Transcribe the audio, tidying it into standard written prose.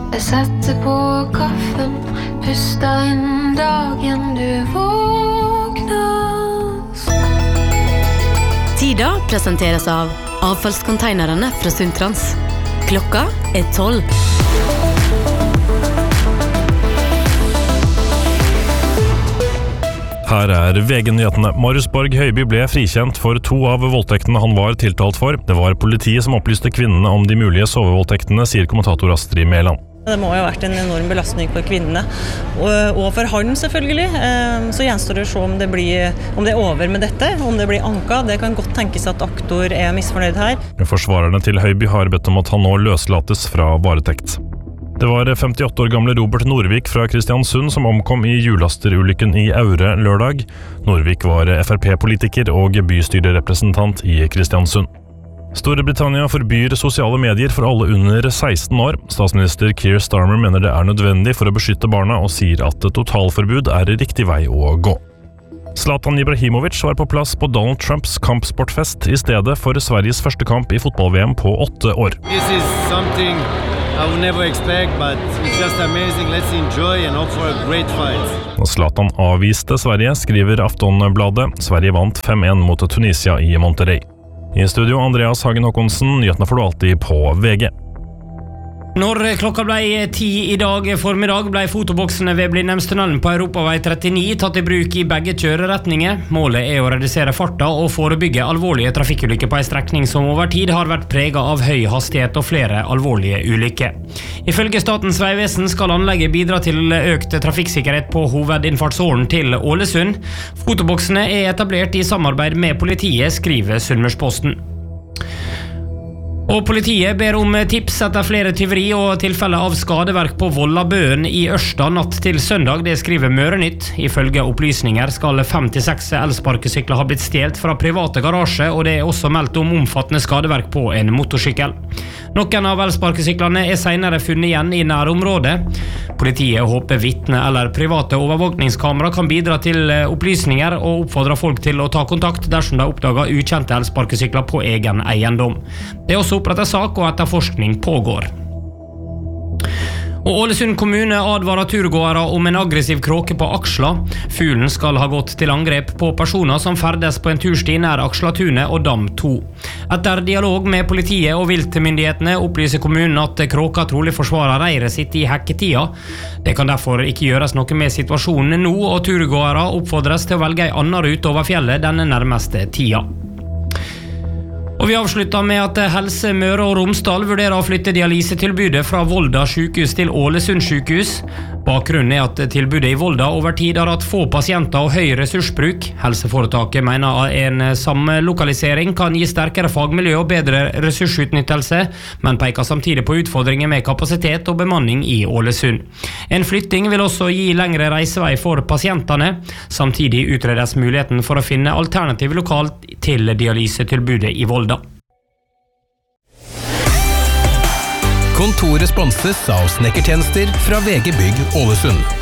Jeg setter på kaffen, puster inn dagen du våkner. Tida presenteres av avfallskonteinerne fra Sundtrans. Klokka 12. Her VG-nyhetene. Marius Borg Høiby ble frikjent for 2 av voldtektene han var tiltalt for. Det var politiet som opplyste kvinnene om de mulige sovevoldtektene, sier kommentator Astrid Mæland. Det må jo ha vært en enorm belastning for kvinnene, og for han selvfølgelig. Så gjenstår det å se om det er over med dette, om det blir anka. Det kan godt tenkes at aktor er misfornøyd her. Forsvarerne til Høiby har bedt om at han nå løslates fra varetekt. Det var 58 år gamle Robert Norvik fra Kristiansund som omkom i hjullasterulykken i Aure lørdag. Norvik var FrP-politiker og bystyrerepresentant i Kristiansund. Storbritannia forbyr sosiale medier for alle under 16 år. Statsminister Keir Starmer mener det er nødvendig for å beskytte barna, og sier at totalforbud er riktig vei å gå. Zlatan Ibrahimovic var på plass på Donald Trumps kampsportfest i stedet for Sveriges første kamp i fotball-VM på 8 år. This is something I would never expect, but it's just amazing. Let's enjoy and hope for a great fight. Zlatan avviste Sverige, skriver Aftonbladet. Sverige vant 5-1 mot Tunisia i Monterrey. I studio Andreas Hagen Håkonsen, nyhetene får du alltid på VG. Når klokka ble 10 i dag formiddag, ble fotoboksene ved Blindheimstunnelen på Europavei 39 tatt i bruk i begge kjøreretninger. Målet er å redusere farta og forebygge alvorlige trafikkulykker på en strekning som over tid har vært preget av høy hastighet og flere alvorlige ulykker. Ifølge Statens vegvesen skal anlegget bidra til økt trafikksikkerhet på hovedinnfartsåren til Ålesund. Fotoboksene er etablert i samarbeid med politiet, skriver Sunnmørsposten. Og politiet ber om tips etter flere tyveri og tilfeller av skadeverk på Vollabøen i Ørsta natt til søndag, det skriver Mørenytt. Ifølge opplysninger skal 5-6 elsparkesykler ha blitt stjelt fra private garasje, og det er også meldt om omfattende skadeverk på en motorsykkel. Noen av elsparkesyklene er senere funnet igjen i nærområdet. Politiet håper vitne eller private overvåkningskamera kan bidra til opplysninger og oppfordrer folk til å ta kontakt dersom de oppdager ukjente elsparkesykler på egen eiendom. Det er også opprettet sak, og etterforskning pågår. Og Ålesund kommune advarer turgåere om en aggressiv kråke på Aksla. Fuglen skal ha gått til angrep på personer som ferdes på en tursti nær Akslatunet og Dam 2. Etter dialog med politiet og viltmyndighetene opplyser kommunen at kråka trolig forsvarer reiret sitt i hekketida. Det kan derfor ikke gjøres noe med situasjonen nå, og turgåere oppfordres til å velge en annen rute over fjellet denne nærmeste tida. Og vi avslutter med at Helse Møre og Romsdal vurderer å flytte dialysetilbudet fra Volda sykehus til Ålesund sykehus. Bakgrunnen er at tilbudet i Volda over tid har hatt få pasienter og høy ressursbruk. Helseforetaket mener at en samlokalisering kan gi sterkere fagmiljø og bedre ressursutnyttelse, men peker samtidig på utfordringer med kapasitet og bemanning i Ålesund. En flytting vil også gi lengre reisevei for pasientene. Samtidig utredes muligheten for å finne alternativ lokalt til dialysetilbudet i Volda. Kontoret sponses av snekkertjenester fra VG Bygg Ålesund.